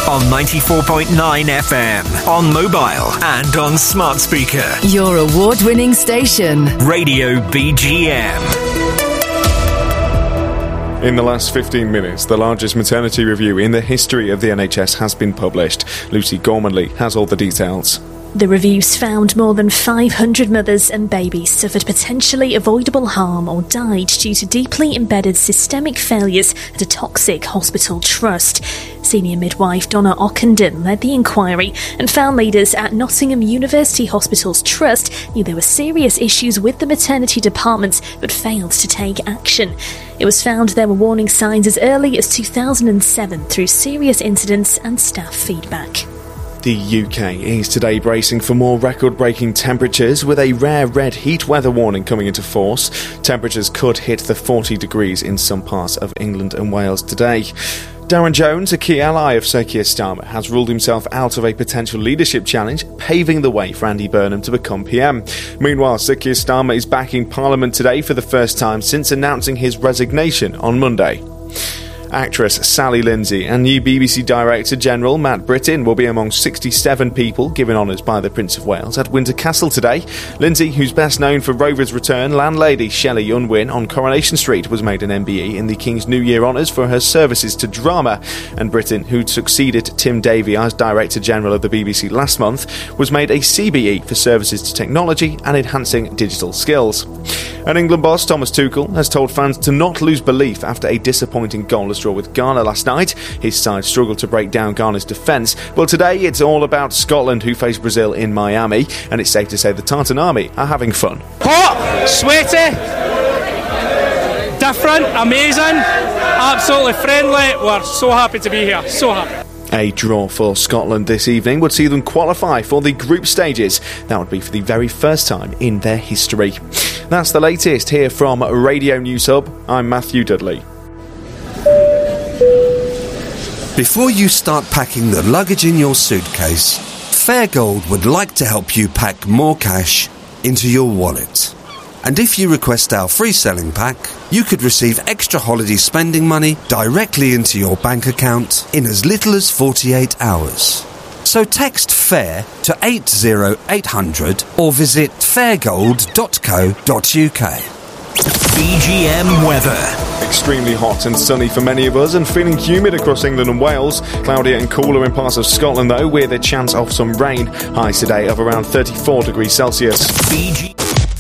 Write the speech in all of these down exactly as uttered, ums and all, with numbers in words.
on ninety-four point nine F M, on mobile and on smart speaker. Your award-winning station. Radio B G M. In the last fifteen minutes, the largest maternity review in the history of the N H S has been published. Lucy Gormanley has all the details. The reviews found more than five hundred mothers and babies suffered potentially avoidable harm or died due to deeply embedded systemic failures at a toxic hospital trust. Senior midwife Donna Ockenden led the inquiry, and found leaders at Nottingham University Hospital's trust knew there were serious issues with the maternity department but failed to take action. It was found there were warning signs as early as two thousand seven through serious incidents and staff feedback. The U K is today bracing for more record-breaking temperatures, with a rare red heat weather warning coming into force. Temperatures could hit the forty degrees in some parts of England and Wales today. Darren Jones, a key ally of Sir Keir Starmer, has ruled himself out of a potential leadership challenge, paving the way for Andy Burnham to become P M. Meanwhile, Sir Keir Starmer is back in Parliament today for the first time since announcing his resignation on Monday. Actress Sally Lindsay and new B B C Director General Matt Brittin will be among sixty-seven people given honours by the Prince of Wales at Windsor Castle today. Lindsay, who's best known for Rover's Return, landlady Shelley Unwin on Coronation Street, was made an M B E in the King's New Year honours for her services to drama, and Brittin, who succeeded Tim Davie as Director General of the B B C last month, was made a C B E for services to technology and enhancing digital skills. And England boss Thomas Tuchel has told fans to not lose belief after a disappointing goalless draw with Ghana last night. His side struggled to break down Ghana's defence. Well, today it's all about Scotland, who face Brazil in Miami, and it's safe to say the Tartan Army are having fun. Hot, sweaty, different, amazing, absolutely friendly. We're so happy to be here, so happy. A draw for Scotland this evening would see them qualify for the group stages. That would be for the very first time in their history. That's the latest here from Radio News Hub. I'm Matthew Dudley. Before you start packing the luggage in your suitcase, Fairgold would like to help you pack more cash into your wallet. And if you request our free selling pack, you could receive extra holiday spending money directly into your bank account in as little as forty-eight hours. So text FAIR to eight oh eight hundred or visit fairgold dot co dot uk. B G M weather. Extremely hot and sunny for many of us, and feeling humid across England and Wales. Cloudier and cooler in parts of Scotland, though, with a chance of some rain. Highs today of around thirty-four degrees Celsius. B G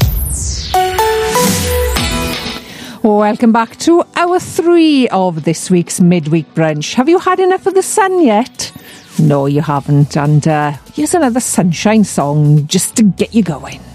Welcome back to hour three of this week's midweek brunch. Have you had enough of the sun yet? No, you haven't. And uh, here's another sunshine song just to get you going.